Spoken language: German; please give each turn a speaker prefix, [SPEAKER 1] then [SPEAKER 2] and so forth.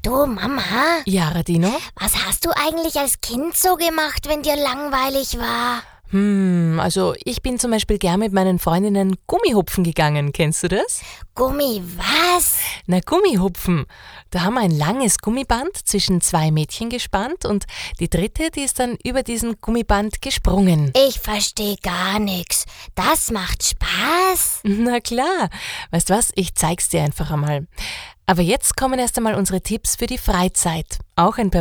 [SPEAKER 1] Du, Mama,
[SPEAKER 2] Ja, Radino?
[SPEAKER 1] was hast du eigentlich als Kind so gemacht, wenn dir langweilig war?
[SPEAKER 2] Also ich bin zum Beispiel gern mit meinen Freundinnen Gummihupfen gegangen. Kennst du das?
[SPEAKER 1] Gummi, was?
[SPEAKER 2] Na, Gummihupfen. Da haben wir ein langes Gummiband zwischen zwei Mädchen gespannt und die dritte, die ist dann über diesen Gummiband gesprungen.
[SPEAKER 1] Ich verstehe gar nichts. Das macht Spaß.
[SPEAKER 2] Na klar. Weißt du was? Ich zeig's dir einfach einmal. Aber jetzt kommen erst einmal unsere Tipps für die Freizeit. Auch ein